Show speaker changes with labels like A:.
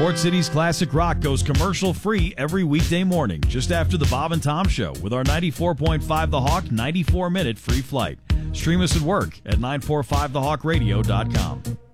A: Port City's classic rock goes commercial-free every weekday morning, just after the Bob and Tom Show, with our 94.5 The Hawk 94-minute free flight. Stream us at work at 945thehawkradio.com.